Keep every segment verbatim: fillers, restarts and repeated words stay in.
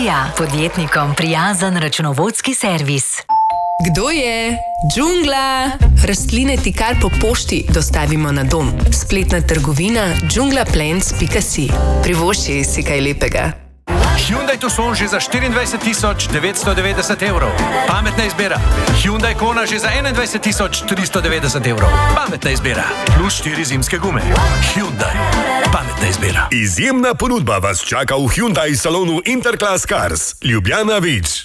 Džunglja, podjetnikom prijazen računovodski servis. Kdo je? Džungla! Rastline ti kar po pošti dostavimo na dom. Spletna trgovina džungla plants pika si. Privošči si kaj lepega. Hyundai Tucson že za štiriindvajset tisoč devetsto devetdeset evrov. Pametna izbira. Hyundai Kona že za enaindvajset tisoč tristo devetdeset evrov. Pametna izbira. Plus štiri zimske gume. Hyundai. Pametna izbira. Izjemna ponudba vas čaka v Hyundai salonu Interclass Cars. Ljubljana Vič.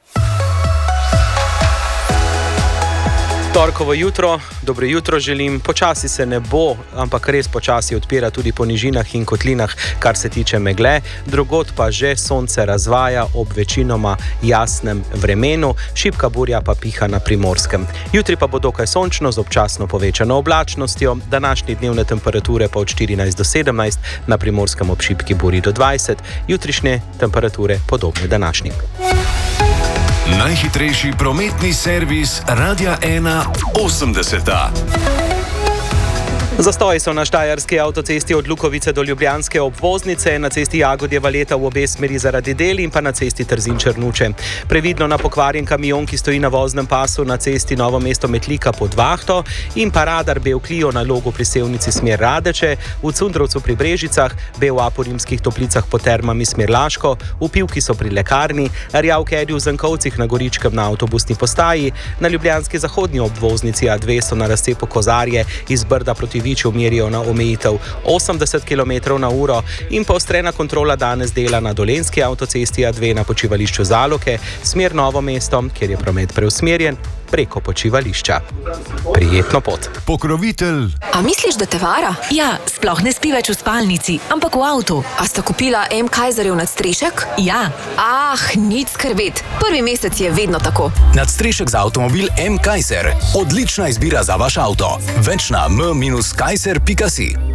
Torkovo jutro, dobro jutro želim. Počasi se ne bo, ampak res počasi odpira tudi po nižinah in kotlinah, kar se tiče megle. Drugod pa že sonce razvaja ob večinoma jasnem vremenu, šibka burja pa piha na Primorskem. Jutri pa bo dokaj sončno z občasno povečano oblačnostjo, današnje dnevne temperature pa od štirinajst do sedemnajst, na Primorskem ob šibki burji do dvajset, jutrišnje temperature podobne današnjim. Najhitrejši prometni servis Radia ena osemdeseta. Zastoji so na štajerski avtocesti od Lukovice do Ljubljanske obvoznice, na cesti Jagodjeva Leta v obe smeri zaradi del in pa na cesti Trzin-Črnuče. Previdno na pokvarjen kamion, ki stoji na voznem pasu na cesti Novo mesto Metlika pod Vahto, in pa radar Bel Clio na logu pri Sevnici smer Radeče, v Cundrovcu pri Brežicah, Bel A po Rimskih Toplicah pod Termami smer Laško, v Pivki so pri lekarni, Rjav Kedi v Zankovcih na Goričkem na avtobusni postaji, na ljubljanski zahodnji obvoznici A dve so na razcepu Kozarje iz Brda proti Viču merijo na omejitev osemdeset kilometrov na uro in poostrena kontrola danes dela na dolenjski avtocesti A dve na počivališču Zaloke, smer Novo mesto, kjer je promet preusmerjen preko počivališča. Prijetno pot. Pokrovitelj. A misliš, da te vara? Ja, sploh ne spi več v spalnici, ampak v avtu. A sta kupila M. Kaiserjev nadstrešek? Ja. Ah, nič skrbeti. Prvi mesec je vedno tako. Nadstrešek za avtomobil M. Kaiser. Odlična izbira za vaš avto. Več na m dash kaiser pika si.